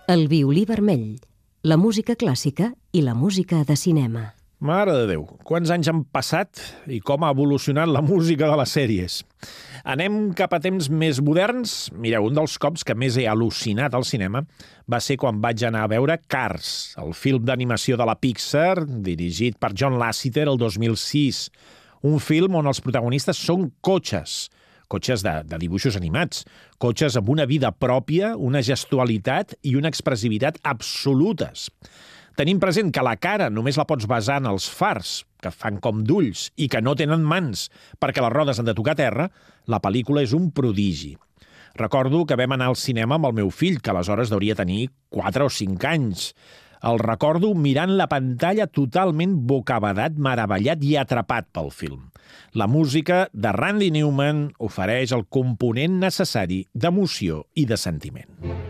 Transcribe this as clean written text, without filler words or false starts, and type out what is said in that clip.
El violí vermell, la música clàssica i la música de cinema. Mare de Déu, quants anys han passat i com ha evolucionat la música de les sèries. Anem cap a temps més moderns? Mireu, un dels cops que més he al·lucinat al cinema va ser quan vaig anar a veure Cars, el film d'animació de la Pixar, dirigit per John Lasseter el 2006. Un film on els protagonistes són cotxes de dibuixos animats, cotxes amb una vida pròpia, una gestualitat i una expressivitat absolutes. Tenim present que la cara només la pots basar en els fars, que fan com d'ulls i que no tenen mans perquè les rodes han de tocar terra. La pel·lícula és un prodigi. Recordo que vam anar al cinema amb el meu fill, que aleshores hauria tenir 4 o 5 anys. El recordo mirant la pantalla totalment bocabadat, meravellat i atrapat pel film. La música de Randy Newman ofereix el component necessari d'emoció i de sentiment.